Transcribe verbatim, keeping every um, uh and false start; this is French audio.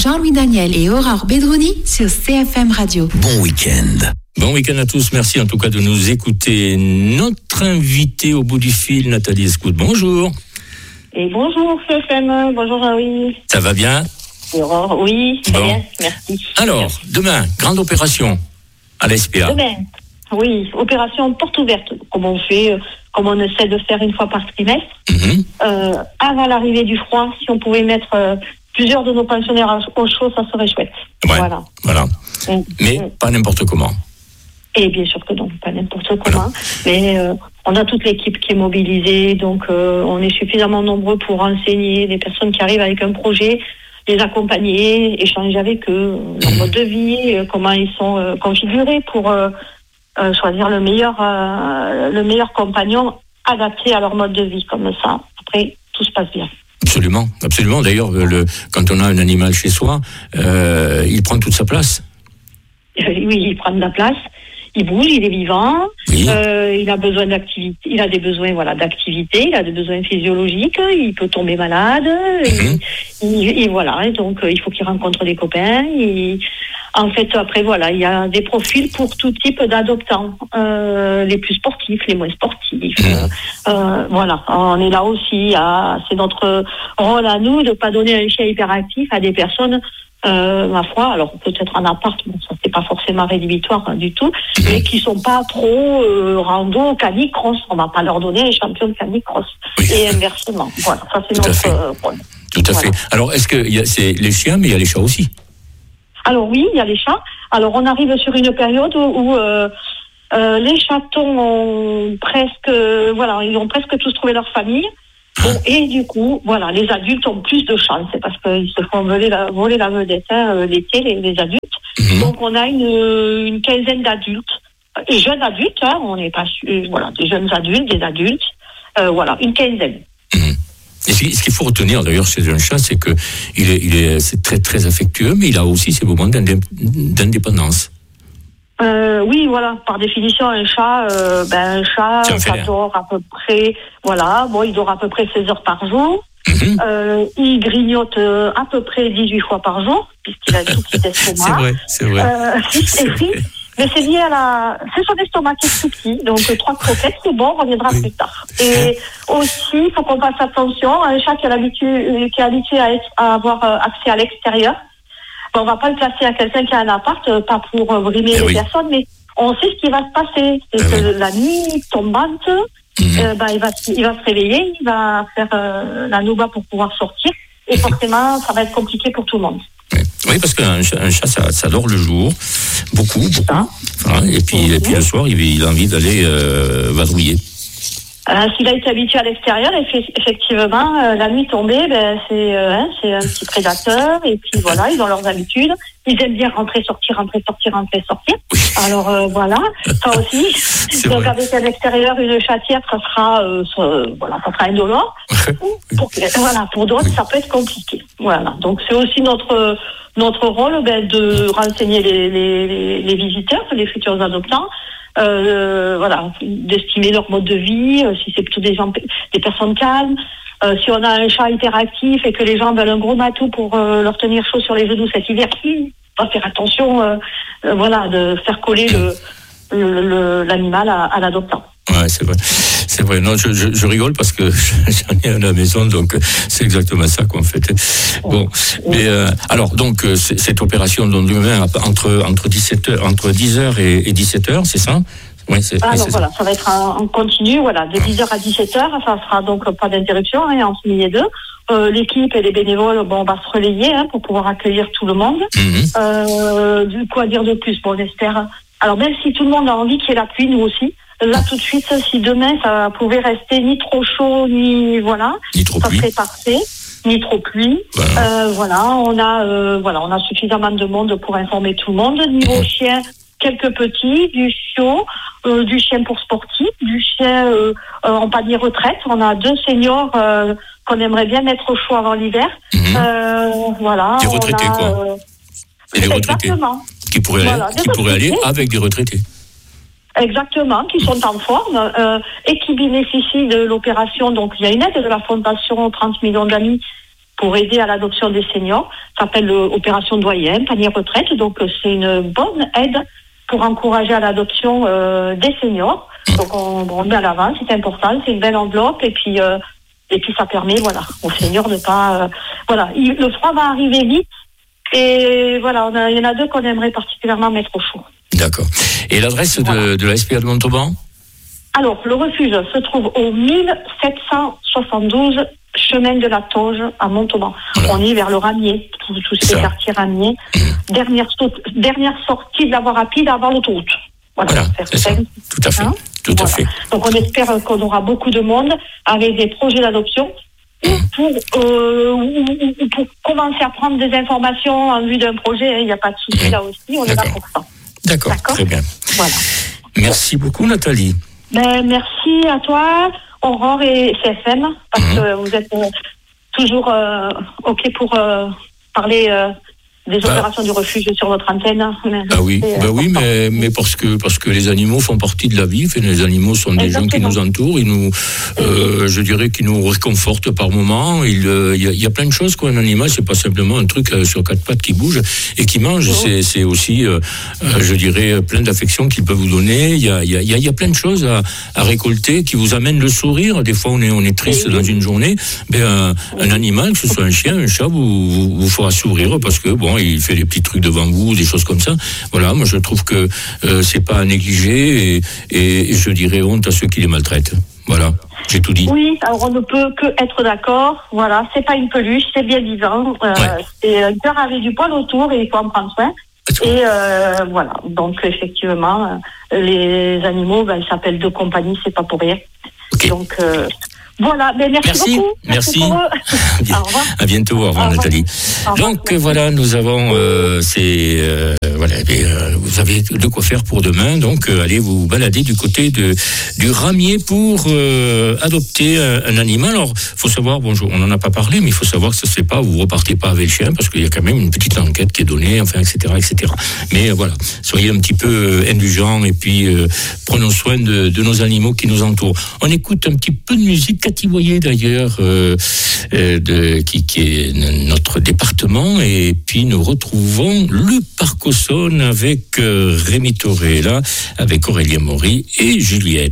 Jean-Louis Daniel et Aurore Bedrouni sur C F M Radio. Bon week-end. Bon week-end à tous. Merci en tout cas de nous écouter. Notre invitée au bout du fil, Nathalie Escout. Bonjour. Et bonjour C F M. Bonjour Jean-Louis. Ça va bien? Aurore, oui, très bon. bien. Merci. Alors, demain, grande opération à l'A S P A. Demain, oui, opération porte ouverte, comme on fait, comme on essaie de faire une fois par trimestre. Mm-hmm. Euh, avant l'arrivée du froid, si on pouvait mettre euh, plusieurs de nos pensionnaires au chaud, ça serait chouette. Ouais, voilà. voilà. Mm. Mais mm. pas n'importe comment. Et bien sûr que non, pas n'importe comment. Voilà. Mais euh, on a toute l'équipe qui est mobilisée, donc euh, on est suffisamment nombreux pour enseigner les personnes qui arrivent avec un projet, les accompagner, échanger avec eux, leur mode de vie, euh, comment ils sont euh, configurés pour euh, euh, choisir le meilleur, euh, le meilleur compagnon adapté à leur mode de vie. Comme ça, après, tout se passe bien. Absolument, absolument. D'ailleurs, le, quand on a un animal chez soi, euh, il prend toute sa place. Oui, il prend de la place. Il bouge, il est vivant, oui. euh, il a besoin d'activité, il a des besoins voilà d'activité, il a des besoins physiologiques, il peut tomber malade, mm-hmm. et, et voilà, et donc euh, il faut qu'il rencontre des copains. Et, en fait, après voilà, il y a des profils pour tout type d'adoptants, euh, les plus sportifs, les moins sportifs. Mm-hmm. Euh, euh, voilà, on est là aussi, à, c'est notre rôle à nous de pas donner un chien hyperactif à des personnes. Euh, ma foi, alors peut-être en appart, bon, ça c'est pas forcément rédhibitoire hein, du tout, mais qui sont pas trop euh, rando, canicross. On va pas leur donner les champions de canicross. Oui. Et inversement. Voilà, ça c'est tout notre euh, rôle. Tout à voilà. fait. Alors est-ce que y a, c'est les chiens, mais il y a les chats aussi? Alors oui, il y a les chats. Alors on arrive sur une période où, où euh, euh, les chatons ont presque, euh, voilà, ils ont presque tous trouvé leur famille. Bon, et du coup, voilà, les adultes ont plus de chance, c'est parce qu'ils se font voler la, voler la vedette, hein, l'été, les, les adultes. Mmh. Donc, on a une, une quinzaine d'adultes, et jeunes adultes, hein, on n'est pas sûr, voilà, des jeunes adultes, des adultes, euh, voilà, une quinzaine. Mmh. Et ce qu'il faut retenir d'ailleurs chez un chat, c'est que il est, il est, c'est très très affectueux, mais il a aussi ses moments d'indépendance. Euh, oui, voilà. Par définition, un chat, euh, ben un chat, ça dort à peu près, voilà. Bon, il dort à peu près seize heures par jour. Mm-hmm. Euh, il grignote euh, à peu près dix-huit fois par jour, puisqu'il a tout petit estomac. C'est vrai, c'est vrai. Euh, c'est vrai. Mais c'est lié à la, c'est son estomac qui est tout petit, donc trois croquettes, c'est bon, on reviendra oui. plus tard. Et aussi, il faut qu'on fasse attention à un chat qui est habitué, qui est habitué à, être, à avoir accès à l'extérieur. On va pas le placer à quelqu'un qui a un appart, pas pour euh, brimer eh les oui. personnes, mais on sait ce qui va se passer. C'est eh que oui. la nuit tombante, mm-hmm. euh, ben, il, va, il va se réveiller, il va faire euh, la nouba pour pouvoir sortir, et mm-hmm. forcément, ça va être compliqué pour tout le monde. Oui, oui parce qu'un chat, un chat ça, ça dort le jour, beaucoup, beaucoup. Ah. Voilà, et, puis, mm-hmm. et puis le soir, il, il a envie d'aller euh, vadrouiller. Euh, s'il a été habitué à l'extérieur, effectivement, euh, la nuit tombée, ben, c'est, euh, hein, c'est un petit prédateur, et puis voilà, ils ont leurs habitudes. Ils aiment bien rentrer, sortir, rentrer, sortir, rentrer, sortir. Alors euh, voilà, ça aussi. C'est donc vrai. Avec un extérieur, une chatière, ça sera, euh, ça, voilà, ça sera indolore. pour, voilà, pour d'autres, ça peut être compliqué. Voilà, donc c'est aussi notre notre rôle ben, de renseigner les, les, les, les visiteurs, les futurs adoptants. Euh, voilà, d'estimer leur mode de vie, euh, si c'est plutôt des gens, des personnes calmes. Euh, si on a un chat hyperactif et que les gens veulent un gros matou pour euh, leur tenir chaud sur les genoux cet hiver, il va faire attention, euh, euh, voilà, de faire coller le, le, le, l'animal à, à l'adoptant. Ouais, c'est vrai. C'est vrai. Non, je, je, je rigole parce que j'en ai un à la maison, donc c'est exactement ça qu'on fait. Bon, mais euh, alors donc cette opération donc demain entre entre dix-sept heures, entre dix heures et, et dix-sept heures, c'est ça? Oui, c'est, ah, oui, donc c'est voilà, ça. ça va être en continu, voilà, de dix heures à dix-sept heures, ça sera donc pas d'interruption, hein, entre midi et deux. Euh, l'équipe et les bénévoles, bon, on va se relayer hein, pour pouvoir accueillir tout le monde. Mm-hmm. Euh, du quoi dire de plus? Bon, on espère. Alors même si tout le monde a envie qu'il y ait la pluie, nous aussi. Là tout de suite, si demain ça pouvait rester ni trop chaud ni voilà, ni trop ça pluie. serait parfait. Ni trop pluie. Voilà. Euh, voilà, on a euh, voilà, on a suffisamment de monde pour informer tout le monde. Niveau mmh. chien, quelques petits, du chiot, euh, du chien pour sportif, du chien euh, euh, en panier retraite. On a deux seniors euh, qu'on aimerait bien mettre au chaud avant l'hiver. Mmh. Euh, voilà. Des retraités on a, quoi. Euh, Et des retraités. Exactement. Qui pourraient voilà, aller, qui pourraient aller avec des retraités. Exactement, qui sont en forme euh, et qui bénéficient de l'opération. Donc, il y a une aide de la Fondation trente millions d'amis pour aider à l'adoption des seniors. Ça s'appelle euh, Opération Doyen, panier retraite. Donc, euh, c'est une bonne aide pour encourager à l'adoption euh, des seniors. Donc, on, on met à l'avant, c'est important. C'est une belle enveloppe. Et puis, euh, et puis ça permet, voilà, aux seniors de pas... Euh, voilà, il, le froid va arriver vite. Et voilà, on a, il y en a deux qu'on aimerait particulièrement mettre au chaud. D'accord. Et l'adresse voilà. de, de la S P A de Montauban ? Alors, le refuge se trouve au mille sept cent soixante-douze chemin de la Toge à Montauban. Voilà. On est vers le Ramier, tous, tous ces ça. quartiers Ramier. Mmh. Dernière, dernière sortie de la voie rapide avant l'autoroute. Voilà, voilà c'est ça. Tout à fait. Hein Tout voilà. à fait. Donc, on espère qu'on aura beaucoup de monde avec des projets d'adoption mmh. pour, euh, pour commencer à prendre des informations en vue d'un projet. Il n'y a pas de souci mmh. là aussi, on D'accord. est là pour ça. D'accord, D'accord. très bien. Voilà. Merci beaucoup, Nathalie. Ben, merci à toi, Aurore et C F M, parce mmh. que vous êtes euh, toujours euh, OK pour euh, parler euh, des bah, opérations du refuge sur votre antenne. Ah oui, bah oui, mais, mais parce que parce que les animaux font partie de la vie. Les animaux sont des Exactement. gens qui nous entourent, ils nous, euh, je dirais, qui nous réconfortent par moments. Il euh, y, a, y a plein de choses quoi. Un animal, c'est pas simplement un truc euh, sur quatre pattes qui bouge et qui mange. Oh. C'est, c'est aussi, euh, euh, je dirais, plein d'affections qu'il peut vous donner. Il y a, il y a, il y a plein de choses à, à récolter qui vous amènent le sourire. Des fois, on est on est triste oui. dans une journée. Ben un, un animal, que ce soit un chien, un chat, vous vous, vous fera sourire parce que bon. il fait des petits trucs devant vous, des choses comme ça. Voilà, moi je trouve que euh, c'est pas à négliger et, et je dirais honte à ceux qui les maltraitent. Voilà, j'ai tout dit. Oui, alors on ne peut que être d'accord. Voilà, c'est pas une peluche, c'est bien vivant. Euh, ouais. C'est un cœur avec du poil autour et il faut en prendre soin. Et euh, voilà, donc effectivement, les animaux, ben, ils s'appellent de compagnie, c'est pas pour rien. Okay. Donc euh, voilà, ben merci, merci beaucoup. Merci. merci. Au revoir. À bientôt, au revoir, au revoir. Nathalie. Au revoir. Donc voilà, nous avons euh, ces euh, voilà, mais, euh, vous avez de quoi faire pour demain. Donc euh, allez vous balader du côté de du Ramier pour euh, adopter un, un animal. Alors, faut savoir, bonjour, on n'en a pas parlé, mais il faut savoir que ça se fait pas. Vous repartez pas avec le chien parce qu'il y a quand même une petite enquête qui est donnée, enfin, et cetera, et cetera. Mais euh, voilà, soyez un petit peu indulgents et puis euh, prenons soin de, de nos animaux qui nous entourent. On écoute un petit peu de musique. Cativoyer d'ailleurs, euh, euh, de, qui, qui est notre département, et puis nous retrouvons le Parc Aussonne avec euh, Rémi Torella, avec Aurélien Maury et Juliette.